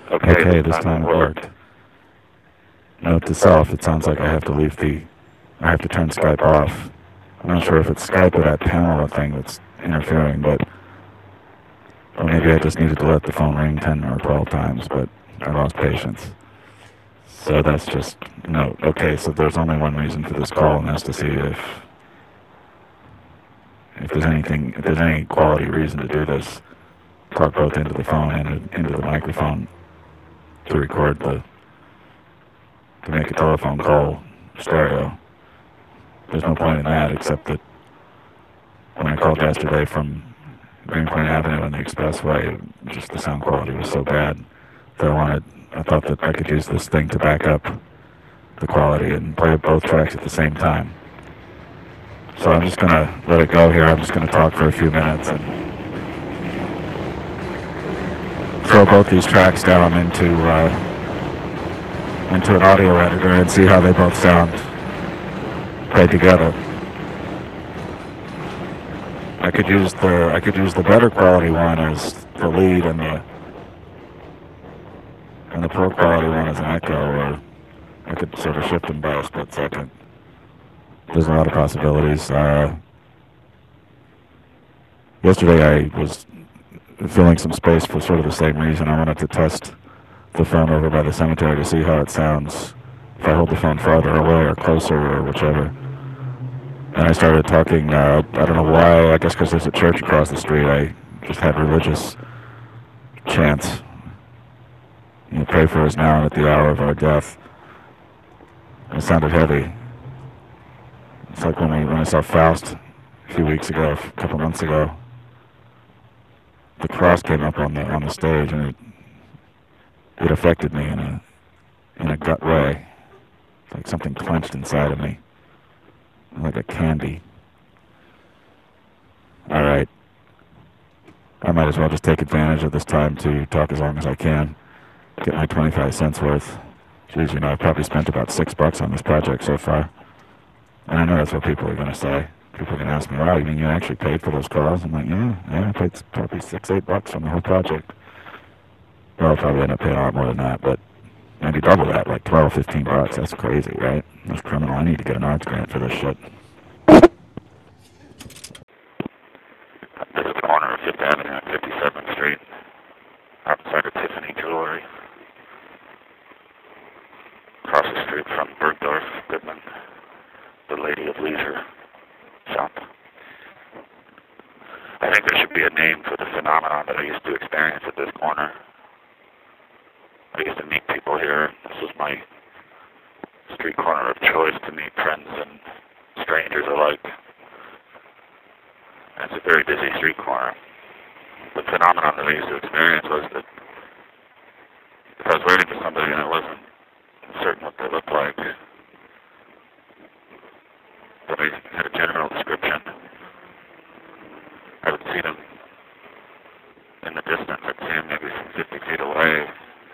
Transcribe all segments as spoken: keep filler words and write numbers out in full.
Okay, this time it worked. Note to self, it sounds like I have to leave the, I have to turn Skype off. I'm not sure if it's Skype or that panel thing that's interfering, but, or maybe I just needed to let the phone ring ten or twelve times, but I lost patience. So that's just, note. Okay, so there's only one reason for this call, and that's to see if, if there's anything, if there's any quality reason to do this. Talk both into the phone and into the microphone to record the, to make a telephone call stereo. There's no point in that, except that when I called yesterday from Greenpoint Avenue and the Expressway, just the sound quality was so bad that I wanted, I thought that I could use this thing to back up the quality and play both tracks at the same time. So I'm just going to let it go here. I'm just going to talk for a few minutes and throw both these tracks down into uh, into an audio editor and see how they both sound played together. I could use the I could use the better quality one as the lead and the and the poor quality one as an echo, or I could sort of shift them by a split second. There's a lot of possibilities. Uh, yesterday I was filling some space for sort of the same reason. I wanted to test the phone over by the cemetery to see how it sounds if I hold the phone farther away or closer or whichever. And I started talking, uh, I don't know why, I guess because there's a church across the street. I just had religious chants. You know, pray for us now and at the hour of our death. And it sounded heavy. It's like when, we, when I saw Faust a few weeks ago, a couple months ago. The cross came up on the on the stage, and it it affected me in a in a gut way, like something clenched inside of me, like a candy. All right, I might as well just take advantage of this time to talk as long as I can, get my twenty-five cents worth. Geez, you know, I've probably spent about six bucks on this project so far, and I know that's what people are going to say. People are going to ask me, wow, you mean you actually paid for those calls? I'm like, yeah, yeah, I paid probably six, eight bucks on the whole project. Well, I'll probably end up paying a lot more than that, but maybe double that, like twelve, fifteen bucks. That's crazy, right? That's criminal. I need to get an arts grant for this shit. This is the corner of Fifth Avenue and fifty-seventh Street, outside of Tiffany Jewelry, across the street from Bergdorf Goodman, the Lady of Leisure shop. I think there should be a name for the phenomenon that I used to experience at this corner. I used to meet people here. This was my street corner of choice to meet friends and strangers alike. And it's a very busy street corner. The phenomenon that I used to experience was that if I was waiting for somebody and I wasn't certain what they looked like, but I had a general description, I would see them in the distance. I'd see them maybe from fifty feet away.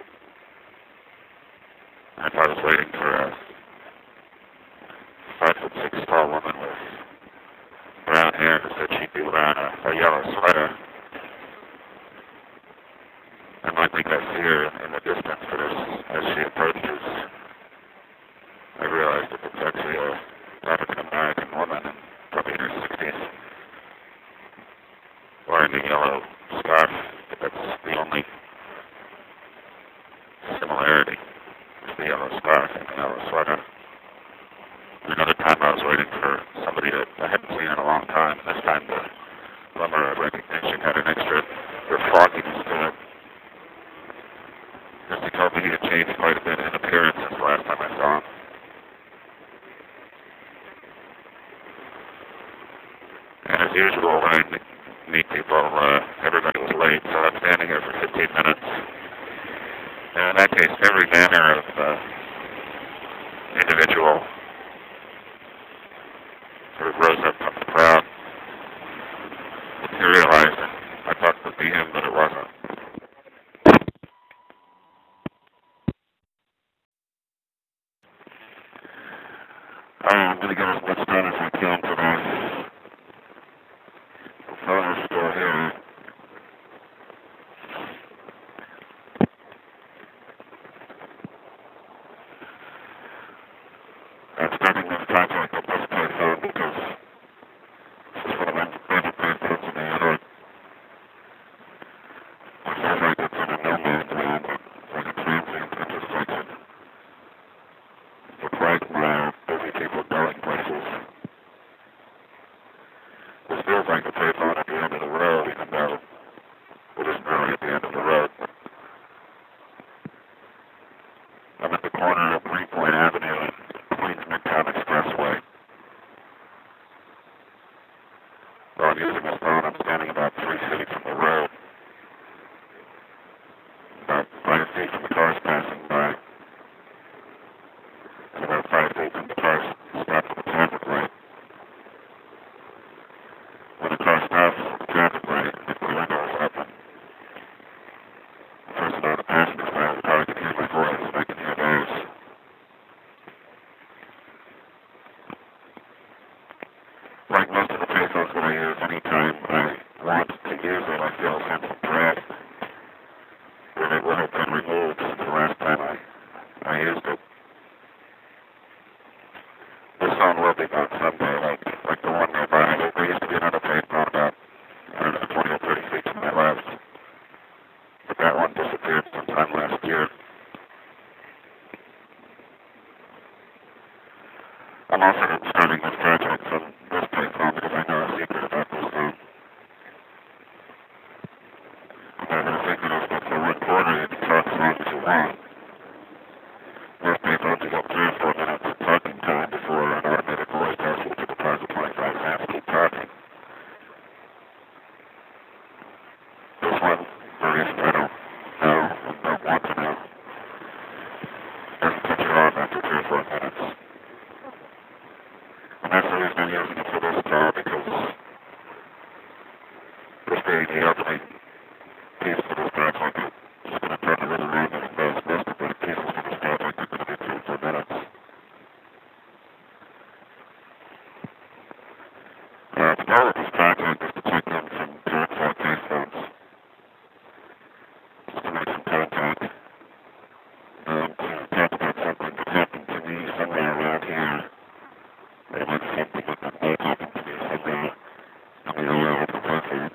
And if I was waiting for a five foot six tall woman with brown hair who said she'd be wearing a, a yellow sweater, I might think I see her in the distance, but as, as she approaches, I realized that it's actually a African American woman, and probably in her sixties, wearing a yellow scarf. But that's the only similarity, is the yellow scarf and the yellow sweater. Another time I was waiting for somebody that I hadn't seen in a long time. This time the glimmer of recognition had an extra fogginess to it. As he told me he had changed quite a bit in appearance since the last time I saw him. And as usual, when I meet people, uh, everybody was late, so I'm standing here for fifteen minutes. And in that case, every manner of uh, individual sort of rose up from the crowd, materialized, and I thought it would be him, but it wasn't. I'm going to get as much done as I can today. The phone is still here. at the end of the road. I'm at the corner of Greenpoint Avenue and Queens Midtown Expressway. While I'm using this phone, I'm standing about three feet from the road. About five feet from the cars passing by. And about five feet from the cars stopped at the traffic light. When the car stops at the traffic light, the window is open. First of all, the passenger side of the car can hear my voice, and I can hear theirs. Like most of the payphones that I use, anytime I want to use it, I feel a sense of dread. That it would have been removed since the last time I, I used it. This phone will be gone someday, like, like the one nearby. There used to be another payphone about, I don't know, twenty or thirty feet to my left. But that one disappeared sometime last year. I'm also starting this project from this payphone because I know a secret about this phone. And the secret is that for one quarter you can talk as long as you want. Most payphones you get three or four minutes of talking time before an automated voice tells you to deposit twenty-five cents to keep talking. This one, for reasons I don't know and don't want to know, doesn't cut you off after three or four minutes. And that's the reason I'm using it for this call, because this being the opening piece for this project, it's going to turn a little longer than those most of the pieces for this project are going to be three or four minutes. Uh, the goal of this project is to check in some direct cell case phones, just to make some contact, and to talk about something that happened to me somewhere around here. Or like something that may happen to me someday in the area of the country.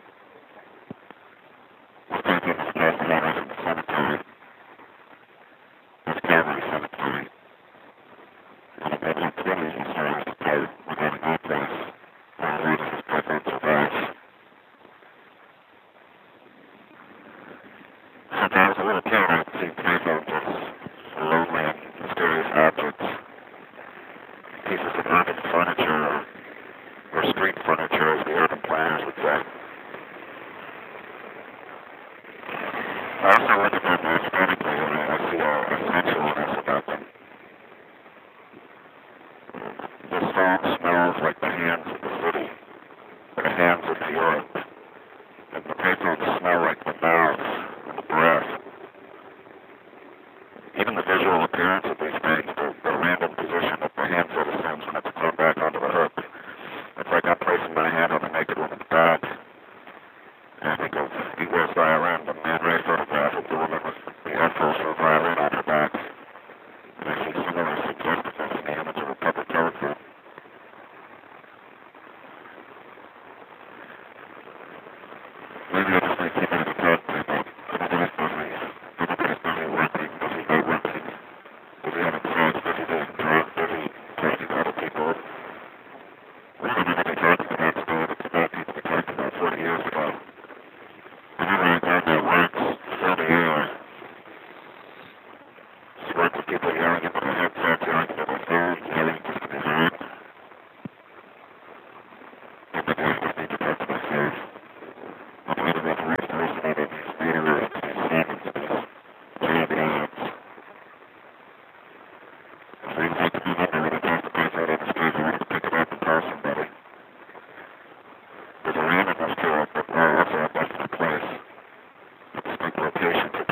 This painting is across the water from the cemetery. It's Calvary Cemetery. And about like twenty of the stories to tell regarding that place, where where does this painting survive. Sometimes a little kid I've seen payphones as lonely and mysterious objects. Pieces of urban furniture, or, or street furniture, as the urban planners would say. I also look at them aesthetically, and I, I see a, a sensualness about them. This phone smells like the hands of the city, or the hands of New York, and the payphones smell like the mouth and the breath. Even the visual appearance of these things, the, the random position that the handset assumes when it's thrown back onto the hook. It's like I'm placing my hand on a naked woman's back. And I think of Igor's violin, the Man Ray photograph of the woman with the F-holes of a violin on her back. And I see similar suggestiveness in the image of a public telephone. Maybe I just need somebody to talk to about everybody's busy. Everybody's busy working, busy not working. Busy having sex, busy being drunk, busy talking to other people. We're going to be talking about stuff that's about people we talked about forty years ago. Whenever I heard that words fill the air, it's words of people yelling into their headsets, yelling into their phones, yelling just to be heard. And maybe I just need to talk to myself. I'm going to make a restoration of these theaters, these sermons, these jam-jams. Things like to be number when I toss the place out on the street, I want to pick it up and call somebody. There's a randomness to it, but also a definite place. A distinct location to